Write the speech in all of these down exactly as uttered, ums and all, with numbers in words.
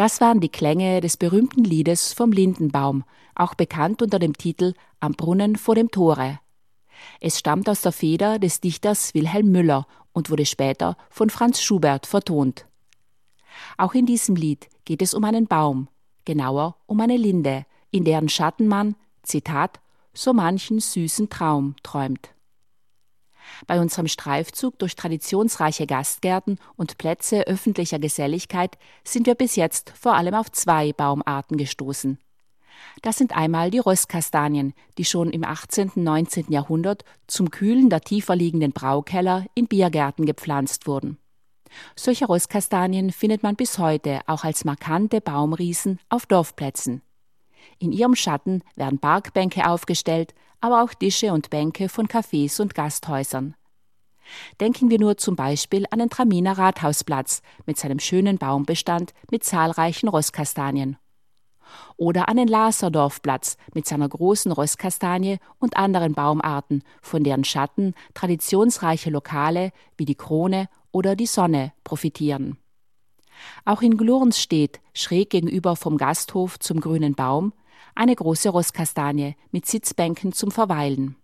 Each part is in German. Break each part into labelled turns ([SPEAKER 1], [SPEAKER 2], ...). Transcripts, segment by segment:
[SPEAKER 1] Das waren die Klänge des berühmten Liedes vom Lindenbaum, auch bekannt unter dem Titel »Am Brunnen vor dem Tore«. Es stammt aus der Feder des Dichters Wilhelm Müller und wurde später von Franz Schubert vertont. Auch in diesem Lied geht es um einen Baum, genauer um eine Linde, in deren Schatten man, Zitat, »so manchen süßen Traum träumt«. Bei unserem Streifzug durch traditionsreiche Gastgärten und Plätze öffentlicher Geselligkeit sind wir bis jetzt vor allem auf zwei Baumarten gestoßen. Das sind einmal die Röstkastanien, die schon im achtzehnten und neunzehnten Jahrhundert zum Kühlen der tiefer liegenden Braukeller in Biergärten gepflanzt wurden. Solche Röstkastanien findet man bis heute auch als markante Baumriesen auf Dorfplätzen. In ihrem Schatten werden Parkbänke aufgestellt, aber auch Tische und Bänke von Cafés und Gasthäusern. Denken wir nur zum Beispiel an den Traminer Rathausplatz mit seinem schönen Baumbestand mit zahlreichen Röstkastanien. Oder an den Laserdorfplatz mit seiner großen Röstkastanie und anderen Baumarten, von deren Schatten traditionsreiche Lokale wie die Krone oder die Sonne profitieren. Auch in Glurns steht, schräg gegenüber vom Gasthof zum Grünen Baum, eine große Röstkastanie mit Sitzbänken zum Verweilen.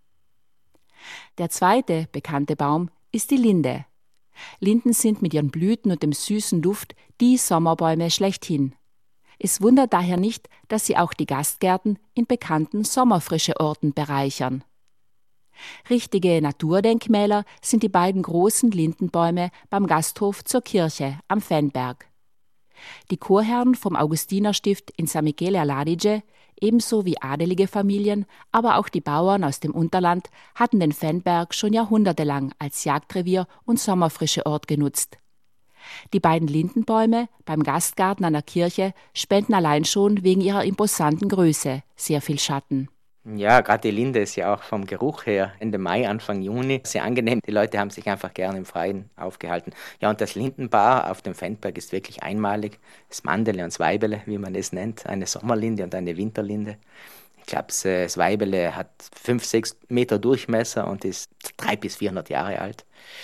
[SPEAKER 1] Der zweite bekannte Baum ist die Linde. Linden sind mit ihren Blüten und dem süßen Duft die Sommerbäume schlechthin. Es wundert daher nicht, dass sie auch die Gastgärten in bekannten Sommerfrische-Orten bereichern. Richtige Naturdenkmäler sind die beiden großen Lindenbäume beim Gasthof zur Kirche am Fennberg. Die Chorherren vom Augustinerstift in San Michele all'Adige, ebenso wie adelige Familien, aber auch die Bauern aus dem Unterland hatten den Fennberg schon jahrhundertelang als Jagdrevier und Sommerfrischeort genutzt. Die beiden Lindenbäume beim Gastgarten an der Kirche spenden allein schon wegen ihrer imposanten Größe sehr viel Schatten.
[SPEAKER 2] Ja, gerade die Linde ist ja auch vom Geruch her Ende Mai, Anfang Juni sehr angenehm. Die Leute haben sich einfach gerne im Freien aufgehalten. Ja, und das Lindenpaar auf dem Fennberg ist wirklich einmalig. Das Mandele und das Weibele, wie man es nennt, eine Sommerlinde und eine Winterlinde. Ich glaube, das Weibele hat fünf, sechs Meter Durchmesser und ist dreihundert bis vierhundert Jahre alt.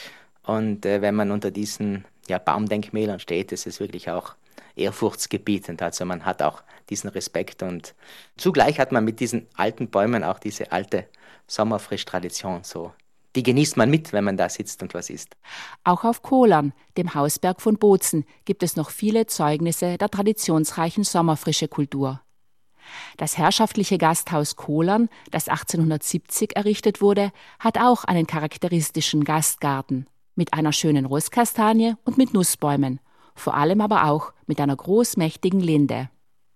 [SPEAKER 2] Und äh, wenn man unter diesen ja, Baumdenkmälern steht, ist es wirklich auch ehrfurchtsgebietend. Also man hat auch diesen Respekt und zugleich hat man mit diesen alten Bäumen auch diese alte Sommerfrisch-Tradition so. Die genießt man mit, wenn man da sitzt und was isst.
[SPEAKER 1] Auch auf Kohlern, dem Hausberg von Bozen, gibt es noch viele Zeugnisse der traditionsreichen Sommerfrische-Kultur. Das herrschaftliche Gasthaus Kohlern, das achtzehnhundertsiebzig errichtet wurde, hat auch einen charakteristischen Gastgarten mit einer schönen Röstkastanie und mit Nussbäumen, vor allem aber auch mit einer großmächtigen Linde.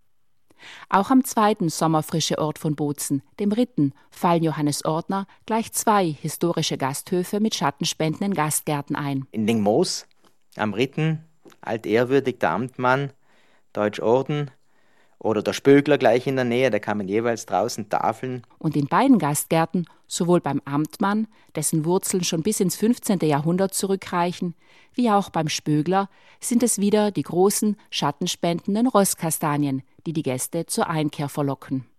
[SPEAKER 1] Auch am zweiten Sommerfrische-Ort von Bozen, dem Ritten, fallen Johannes Ortner gleich zwei historische Gasthöfe mit schattenspendenden Gastgärten ein.
[SPEAKER 2] In Lingmoos am Ritten, altehrwürdig der Amtmann, Deutschorden oder der Spögler gleich in der Nähe, da kamen jeweils draußen Tafeln.
[SPEAKER 1] Und in beiden Gastgärten, sowohl beim Amtmann, dessen Wurzeln schon bis ins fünfzehnte Jahrhundert zurückreichen, wie auch beim Spögler, sind es wieder die großen, schattenspendenden Röstkastanien, die die Gäste zur Einkehr verlocken.